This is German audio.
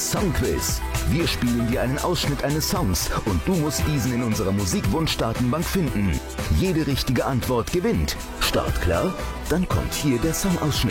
Songquiz. Wir spielen dir einen Ausschnitt eines Songs und du musst diesen in unserer Musikwunsch-Datenbank finden. Jede richtige Antwort gewinnt. Start klar? Dann kommt hier der Songausschnitt.